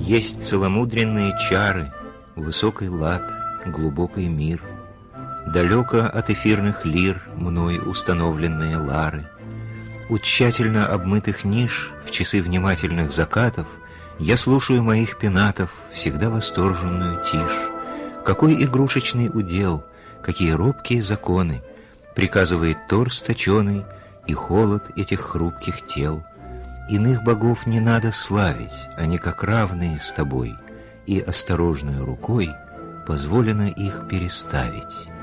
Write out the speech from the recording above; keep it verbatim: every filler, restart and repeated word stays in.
Есть целомудренные чары, высокий лад, глубокий мир, далеко от эфирных лир мной установленные лары. У тщательно обмытых ниш в часы внимательных закатов я слушаю моих пенатов всегда восторженную тишь. Какой игрушечный удел, какие робкие законы приказывает торс точеный и холод этих хрупких тел. Иных богов не надо славить, они как равные с тобой, и осторожной рукой позволено их переставить.